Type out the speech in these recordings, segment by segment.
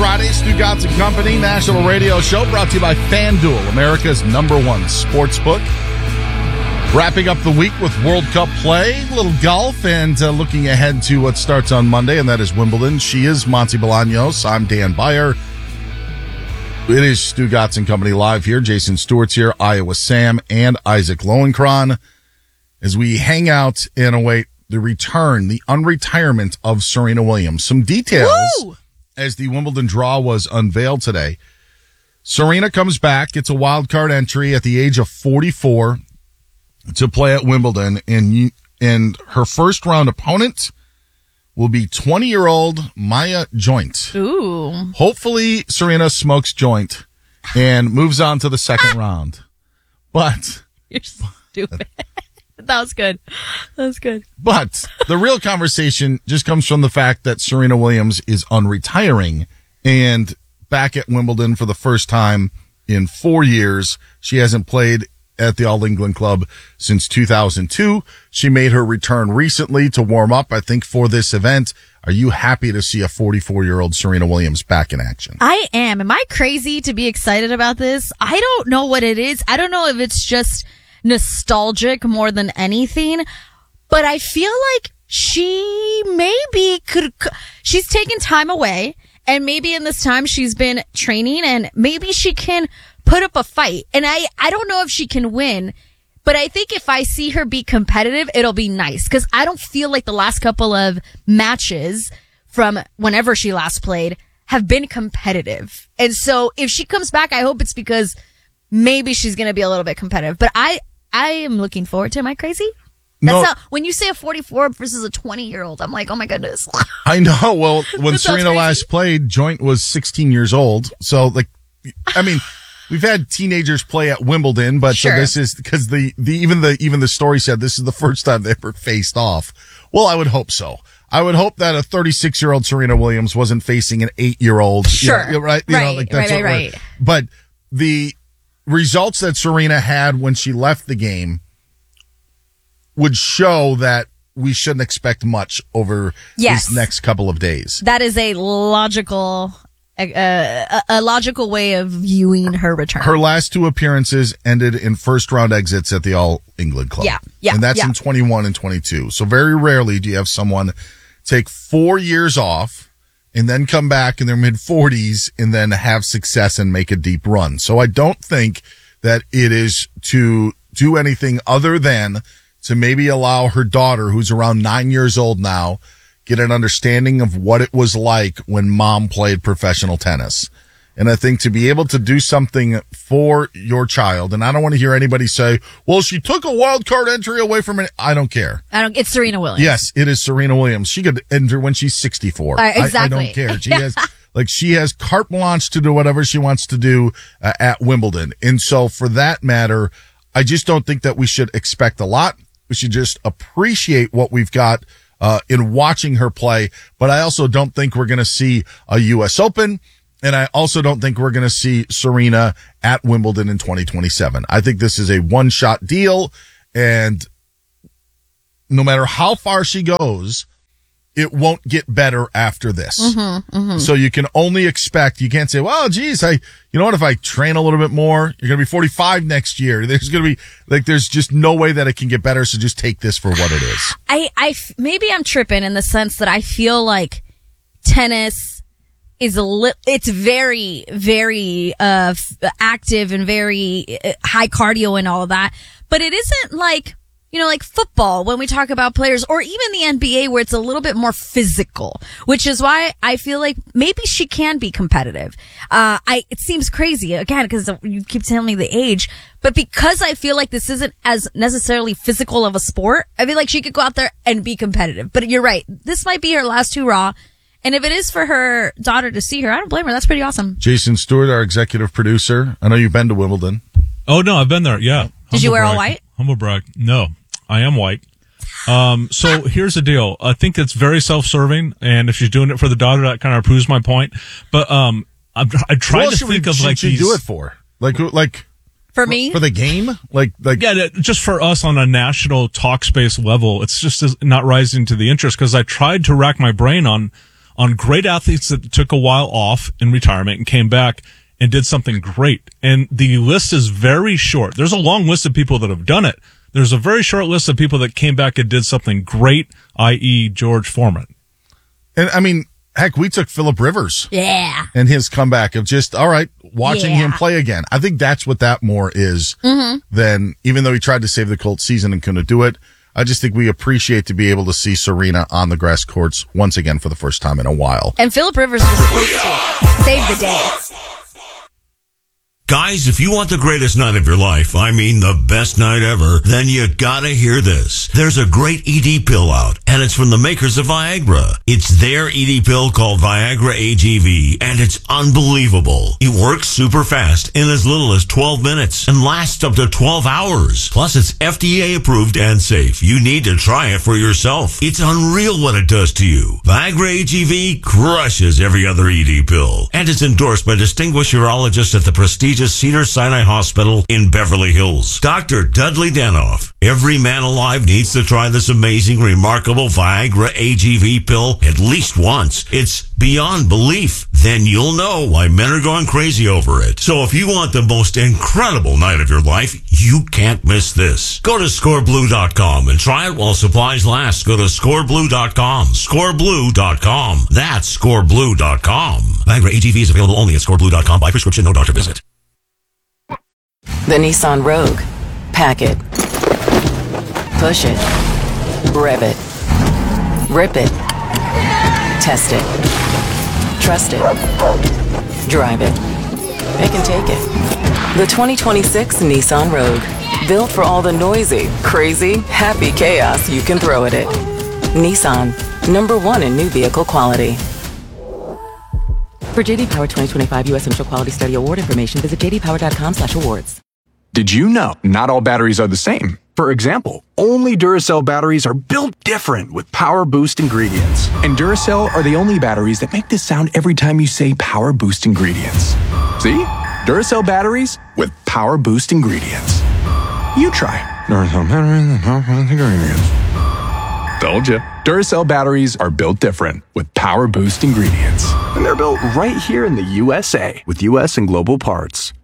Friday, Stu Gatz and Company, national radio show brought to you by FanDuel, America's #1 sports book. Wrapping up the week with World Cup play, a little golf, and looking ahead to what starts on Monday, and that is Wimbledon. She is Monty Bolaños. I'm Dan Beyer. It is Stu Gatz and Company live here. Jason Stewart's here, Iowa Sam, and Isaac Lowenkron as we hang out and await the return, the unretirement of Serena Williams. Some details as the Wimbledon draw was unveiled today. Serena comes back. It's a wild card entry at the age of 44 to play at Wimbledon, and her first round opponent will be 20-year-old Maya Joint. Ooh. Hopefully Serena smokes joint and moves on to the second round. But You're stupid. That was good. That was good. But the real conversation just comes from the fact that Serena Williams is unretiring and back at Wimbledon for the first time in 4 years. She hasn't played at the All England Club since 2002. She made her return recently to warm up, I think, for this event. Are you happy to see a 44-year-old Serena Williams back in action? I am. Am I crazy to be excited about this? I don't know what it is. I don't know if it's just nostalgic more than anything, but I feel like she maybe she's taken time away, and maybe in this time she's been training, and maybe she can put up a fight. And I don't know if she can win, but I think if I see her be competitive, it'll be nice, because I don't feel like the last couple of matches from whenever she last played have been competitive. And so if she comes back, I hope it's because maybe she's going to be a little bit competitive. But I am looking forward to it. Am I crazy? When you say a 44 versus a 20-year-old, I'm like, oh my goodness. I know. Well, when Serena last played, Joint was 16 years old. So, we've had teenagers play at Wimbledon, but sure. So this is because even the story said this is the first time they ever faced off. Well, I would hope so. I would hope that a 36-year-old Serena Williams wasn't facing an 8-year-old. Sure. Right. Right. But the results that Serena had when she left the game would show that we shouldn't expect much over these next couple of days. That is a logical way of viewing her return. Her last two appearances ended in first round exits at the All England Club. Yeah. And that's in 21 and 22. So very rarely do you have someone take 4 years off and then come back in their mid-40s and then have success and make a deep run. So I don't think that it is to do anything other than to maybe allow her daughter, who's around 9 years old now, get an understanding of what it was like when mom played professional tennis. And I think to be able to do something for your child, and I don't want to hear anybody say, well, she took a wild card entry away from it. I don't care. It's Serena Williams. Yes, it is Serena Williams. She could enter when she's 64. Exactly. I don't care. She has carte blanche to do whatever she wants to do at Wimbledon. And so for that matter, I just don't think that we should expect a lot. We should just appreciate what we've got in watching her play. But I also don't think we're going to see a U.S. Open. And I also don't think we're going to see Serena at Wimbledon in 2027. I think this is a one-shot deal. And no matter how far she goes, it won't get better after this. So you can only expect, you can't say, well, geez, you know what, if I train a little bit more, you're going to be 45 next year. There's going to be, there's just no way that it can get better. So just take this for what it is. Maybe I'm tripping in the sense that I feel like tennis is it's very, very, active and very high cardio and all of that. But it isn't like football when we talk about players, or even the NBA where it's a little bit more physical, which is why I feel like maybe she can be competitive. It seems crazy again, because you keep telling me the age, but because I feel like this isn't as necessarily physical of a sport, I feel like she could go out there and be competitive. But you're right. This might be her last hurrah. And if it is for her daughter to see her, I don't blame her. That's pretty awesome. Jason Stewart, our executive producer. I know you've been to Wimbledon. Oh, no, I've been there. Yeah. Did you wear all white? Humble brag. No. I am white. So here's the deal. I think it's very self-serving, and if she's doing it for the daughter, that kind of proves my point. But I tried to think of like these. Do it for like for me for the game, yeah, just for us on a national talk space level. It's just not rising to the interest because I tried to rack my brain on on great athletes that took a while off in retirement and came back and did something great. And the list is very short. There's a long list of people that have done it. There's a very short list of people that came back and did something great, i.e. George Foreman. And I mean, heck, we took Phillip Rivers. Yeah. And his comeback of just, all right, watching him play again. I think that's what that more is than, even though he tried to save the Colts season and couldn't do it, I just think we appreciate to be able to see Serena on the grass courts once again for the first time in a while. And Phillip Rivers was supposed to save the day. Guys, if you want the greatest night of your life, I mean the best night ever, then you gotta hear this. There's a great ED pill out, and it's from the makers of Viagra. It's their ED pill called Viagra AGV, and it's unbelievable. It works super fast in as little as 12 minutes and lasts up to 12 hours. Plus, it's FDA approved and safe. You need to try it for yourself. It's unreal what it does to you. Viagra AGV crushes every other ED pill, and it's endorsed by distinguished urologists at the prestigious Cedars-Sinai Hospital in Beverly Hills. Dr. Dudley Danoff. Every man alive needs to try this amazing, remarkable Viagra AGV pill at least once. It's beyond belief. Then you'll know why men are going crazy over it. So if you want the most incredible night of your life, you can't miss this. Go to scoreblue.com and try it while supplies last. Go to scoreblue.com. Scoreblue.com. That's scoreblue.com. Viagra AGV is available only at scoreblue.com by prescription, no doctor visit. The Nissan Rogue. Pack it. Push it. Rev it. Rip it. Test it. Trust it. Drive it. It can take it. The 2026 Nissan Rogue. Built for all the noisy, crazy, happy chaos you can throw at it. Nissan. #1 in new vehicle quality. For JD Power 2025 U.S. Initial Quality Study Award information, visit jdpower.com/awards. Did you know not all batteries are the same? For example, only Duracell batteries are built different with Power Boost ingredients. And Duracell are the only batteries that make this sound every time you say Power Boost ingredients. See? Duracell batteries with Power Boost ingredients. You try. Duracell batteries with Power Boost ingredients. Told you. Duracell batteries are built different with Power Boost ingredients. And they're built right here in the USA with US and global parts.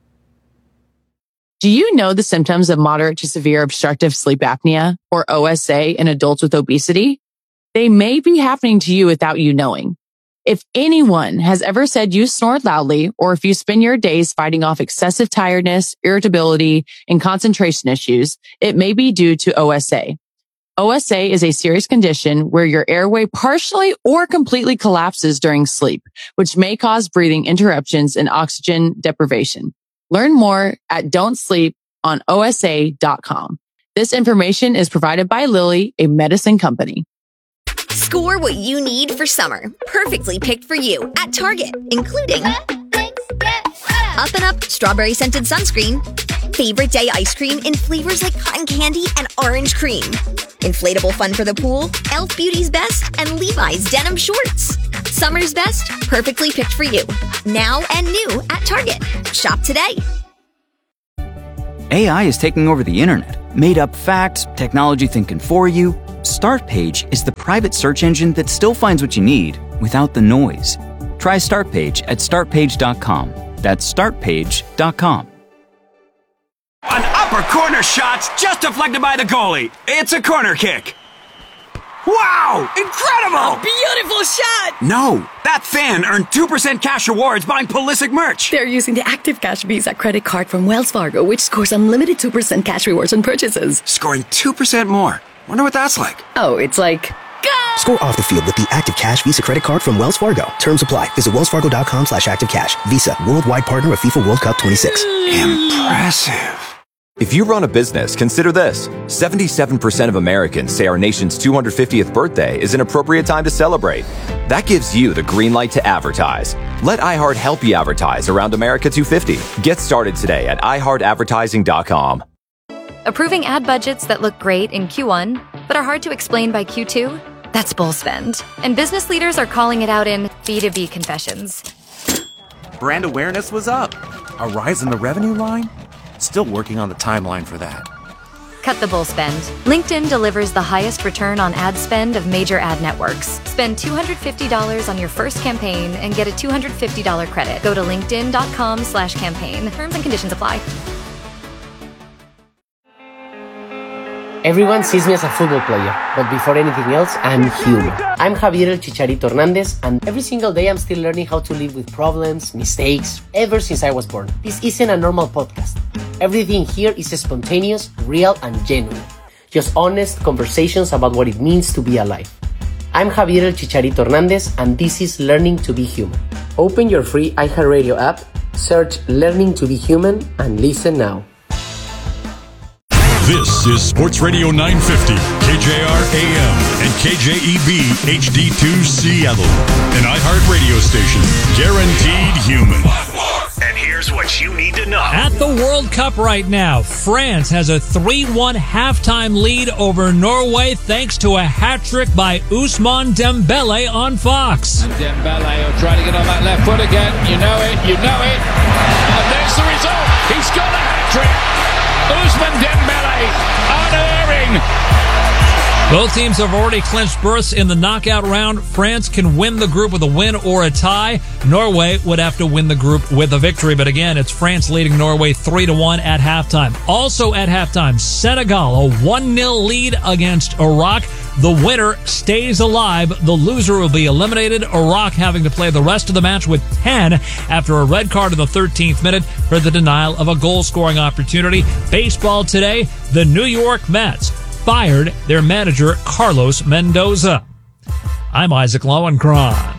Do you know the symptoms of moderate to severe obstructive sleep apnea, or OSA, in adults with obesity? They may be happening to you without you knowing. If anyone has ever said you snore loudly, or if you spend your days fighting off excessive tiredness, irritability, and concentration issues, it may be due to OSA. OSA is a serious condition where your airway partially or completely collapses during sleep, which may cause breathing interruptions and oxygen deprivation. Learn more at don'tsleeponosa.com. This information is provided by Lilly, a medicine company. Score what you need for summer, perfectly picked for you at Target, including Up and Up strawberry scented sunscreen, favorite day ice cream in flavors like cotton candy and orange cream, inflatable fun for the pool, Elf Beauty's Best, and Levi's denim shorts. Summer's best, perfectly picked for you. Now and new at Target. Shop today. AI is taking over the internet. Made up facts, technology thinking for you. Startpage is the private search engine that still finds what you need without the noise. Try Startpage at startpage.com. That's startpage.com. An upper corner shot's just deflected by the goalie. It's a corner kick. Wow! Incredible! A beautiful shot! No, that fan earned 2% cash rewards buying Pulisic merch. They're using the Active Cash Visa credit card from Wells Fargo, which scores unlimited 2% cash rewards on purchases. Scoring 2% more. Wonder what that's like. Oh, it's like... Go! Score off the field with the Active Cash Visa credit card from Wells Fargo. Terms apply. Visit wellsfargo.com/activecash. Visa, worldwide partner of FIFA World Cup 26. Impressive. If you run a business, consider this. 77% of Americans say our nation's 250th birthday is an appropriate time to celebrate. That gives you the green light to advertise. Let iHeart help you advertise around America 250. Get started today at iHeartAdvertising.com. Approving ad budgets that look great in Q1, but are hard to explain by Q2? That's bull spend. And business leaders are calling it out in B2B confessions. Brand awareness was up. A rise in the revenue line? Still working on the timeline for that. cut the bull spend. LinkedIn delivers the highest return on ad spend of major ad networks. Spend $250 on your first campaign and get a $250 credit. Go to linkedin.com/campaign. Terms and conditions apply. Everyone sees me as a football player, but before anything else, I'm human. I'm Javier El Chicharito Hernandez, and every single day I'm still learning how to live with problems, mistakes, ever since I was born. This isn't a normal podcast. Everything here is spontaneous, real, and genuine. Just honest conversations about what it means to be alive. I'm Javier El Chicharito Hernandez, and this is Learning to be Human. Open your free iHeartRadio app, search Learning to be Human, and listen now. This is Sports Radio 950, KJR AM and KJEB HD2 Seattle, an iHeart radio station, guaranteed human. And here's what you need to know. At the World Cup right now, France has a 3-1 halftime lead over Norway thanks to a hat-trick by Ousmane Dembele on Fox. And Dembele will try to get on that left foot again. You know it. And there's the result. He's got a hat-trick. Ousmane Dembele, unerring. Both teams have already clinched berths in the knockout round. France can win the group with a win or a tie. Norway would have to win the group with a victory. But again, it's France leading Norway 3-1 at halftime. Also at halftime, Senegal, a 1-0 lead against Iraq. The winner stays alive. The loser will be eliminated. Iraq having to play the rest of the match with 10 after a red card in the 13th minute for the denial of a goal-scoring opportunity. Baseball today, the New York Mets fired their manager, Carlos Mendoza. I'm Isaac Lowenkron.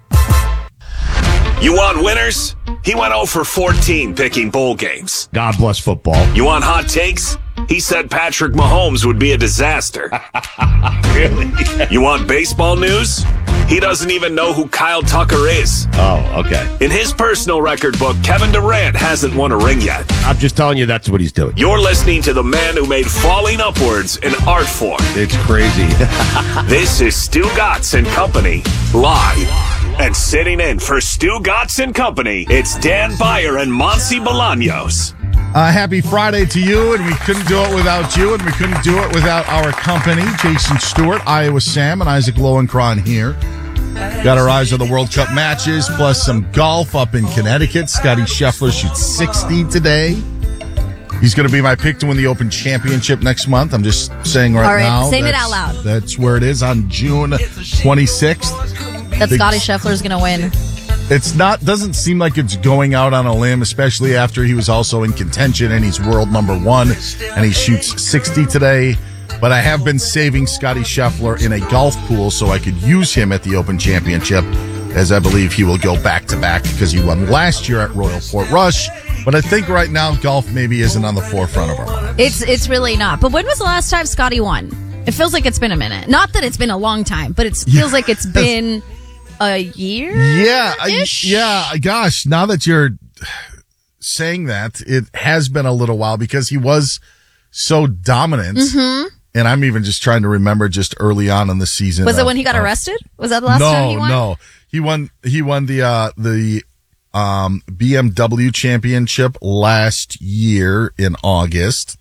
You want winners? He went 0 for 14 picking bowl games. God bless football. You want hot takes? He said Patrick Mahomes would be a disaster. Really? You want baseball news? He doesn't even know who Kyle Tucker is. Oh, okay. In his personal record book, Kevin Durant hasn't won a ring yet. I'm just telling you that's what he's doing. You're listening to the man who made falling upwards an art form. It's crazy. This is Stu Gatz and Company, live. And sitting in for Stu Gatz and Company, it's Dan Beyer and Monty Bolaños. Happy Friday to you, and we couldn't do it without you, and we couldn't do it without our company, Jason Stewart, Iowa Sam, and Isaac Lowenkron here. Got our eyes on the World Cup matches, plus some golf up in Connecticut. Scotty Scheffler shoots 60 today. He's going to be my pick to win the Open Championship next month. I'm just saying right now. Saying it out loud. That's where it is on June 26th. That Scotty Scheffler's going to win. It's not, doesn't seem like it's going out on a limb, especially after he was also in contention and he's world number 1 and he shoots 60 today. But I have been saving Scotty Scheffler in a golf pool so I could use him at the Open Championship, as I believe he will go back-to-back because he won last year at Royal Portrush. But I think right now golf maybe isn't on the forefront of our minds. It's really not. But when was the last time Scotty won? It feels like it's been a minute. Not that it's been a long time, but it feels like it's been a year? Yeah. Gosh, now that you're saying that, it has been a little while because he was so dominant. Mm-hmm. And I'm even just trying to remember just early on in the season. Was it when he got arrested? Was that the last time he won? No. He won the BMW championship last year in August.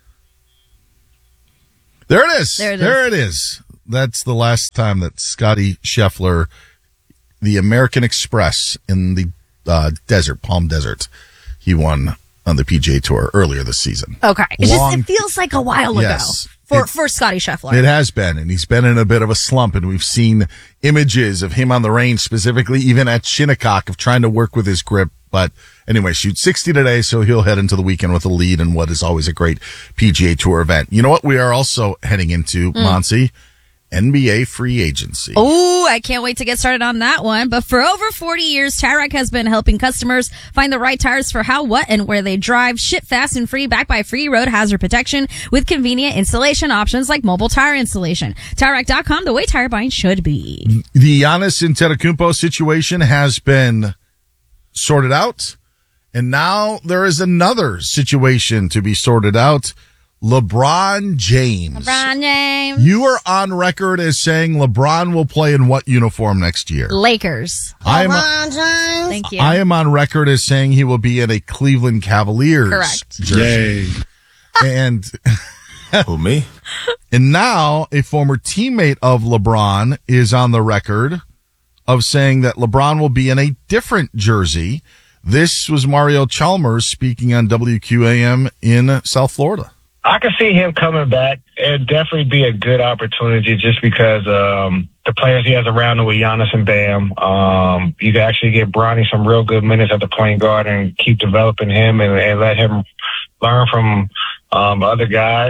There it is. That's the last time that Scotty Scheffler, the American Express in the Palm Desert, he won on the PGA Tour earlier this season. Okay. It feels like a while ago for Scotty Scheffler. It has been, and he's been in a bit of a slump, and we've seen images of him on the range, specifically even at Shinnecock, of trying to work with his grip. But anyway, shoot 60 today, so he'll head into the weekend with a lead in what is always a great PGA Tour event. You know what we are also heading into, Monty? NBA free agency. Oh, I can't wait to get started on that one. But for over 40 years, Tire has been helping customers find the right tires for how, what, and where they drive. Ship fast and free, backed by free road hazard protection with convenient installation options like mobile tire installation. TireRack.com, the way tire buying should be. The Giannis Antetokounmpo situation has been sorted out, and now there is another situation to be sorted out. LeBron James. You are on record as saying LeBron will play in what uniform next year? Lakers. LeBron James. Thank you. I am on record as saying he will be in a Cleveland Cavaliers Correct. jersey. Yay. And Who, me? And now a former teammate of LeBron is on the record of saying that LeBron will be in a different jersey. This was Mario Chalmers speaking on WQAM in South Florida. I can see him coming back. It'd definitely be a good opportunity just because the players he has around him with Giannis and Bam. You can actually get Bronny some real good minutes at the point guard and keep developing him and let him learn from other guys.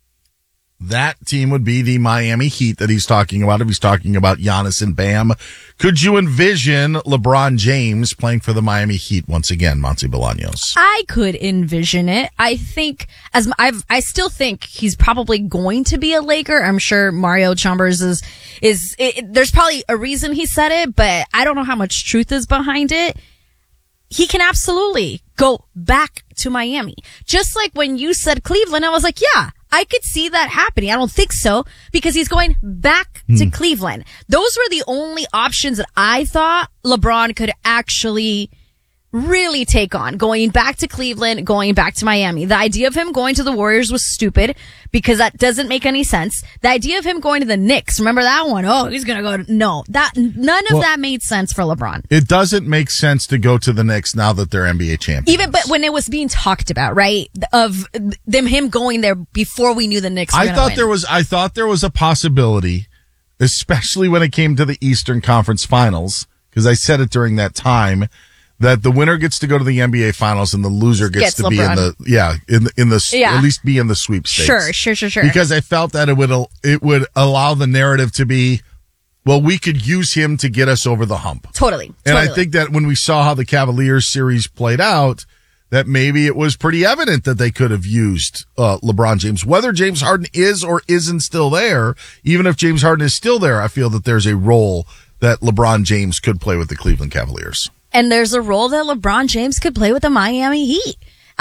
That team would be the Miami Heat that he's talking about. If he's talking about Giannis and Bam, could you envision LeBron James playing for the Miami Heat once again, Monty Bolaños? I could envision it. I think I still think he's probably going to be a Laker. I'm sure Mario Chalmers is there's probably a reason he said it, but I don't know how much truth is behind it. He can absolutely go back to Miami. Just like when you said Cleveland, I was like, yeah, I could see that happening. I don't think so because he's going back to Cleveland. Those were the only options that I thought LeBron could actually really take on. Going back to Cleveland, going back to Miami. The idea of him going to the Warriors was stupid because that doesn't make any sense. The idea of him going to the Knicks, remember that one? Oh, he's going to go. No, none of that made sense for LeBron. It doesn't make sense to go to the Knicks now that they're NBA champions. But when it was being talked about, right, of him going there before we knew the Knicks were I thought there was a possibility, especially when it came to the Eastern Conference Finals, because I said it during that time, that the winner gets to go to the NBA Finals and the loser gets to LeBron. be in the at least be in the sweepstakes. Sure. Because I felt that it would allow the narrative to be, well, we could use him to get us over the hump. Totally. And I think that when we saw how the Cavaliers series played out, that maybe it was pretty evident that they could have used LeBron James. Whether James Harden is or isn't still there, even if James Harden is still there, I feel that there's a role that LeBron James could play with the Cleveland Cavaliers. And there's a role that LeBron James could play with the Miami Heat.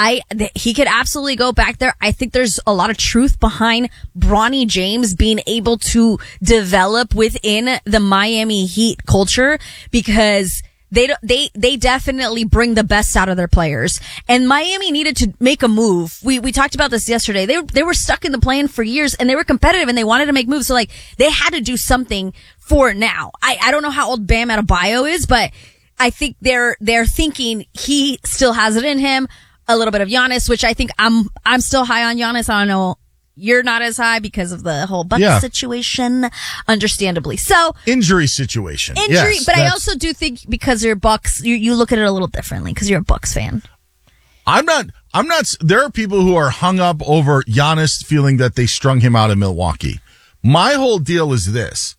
He could absolutely go back there. I think there's a lot of truth behind Bronny James being able to develop within the Miami Heat culture because they definitely bring the best out of their players. And Miami needed to make a move. We talked about this yesterday. They were stuck in the play-in for years and they were competitive and they wanted to make moves. So like they had to do something for now. I don't know how old Bam Adebayo is, but I think they're thinking he still has it in him. A little bit of Giannis, which I think I'm still high on Giannis. I don't know. You're not as high because of the whole Bucks situation, understandably. So injury situation. Yes, but I also do think because you're Bucks, you look at it a little differently because you're a Bucks fan. I'm not. There are people who are hung up over Giannis feeling that they strung him out in Milwaukee. My whole deal is this: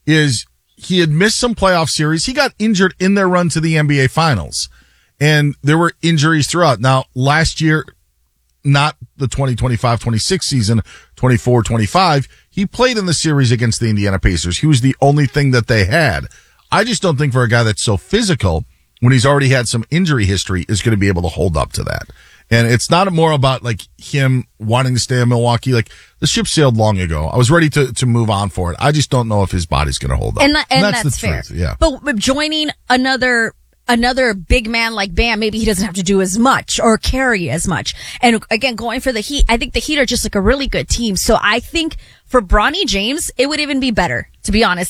he had missed some playoff series. He got injured in their run to the NBA Finals. And there were injuries throughout. Now, last year, not the 2025-26 season, 24-25, he played in the series against the Indiana Pacers. He was the only thing that they had. I just don't think for a guy that's so physical, when he's already had some injury history, is going to be able to hold up to that. And it's not more about like him wanting to stay in Milwaukee. Like the ship sailed long ago. I was ready to move on for it. I just don't know if his body's going to hold up. And that's the fair. truth. Yeah. But joining another big man like Bam, maybe he doesn't have to do as much or carry as much. And again, going for the Heat, I think the Heat are just like a really good team. So I think for Bronny James, it would even be better, to be honest.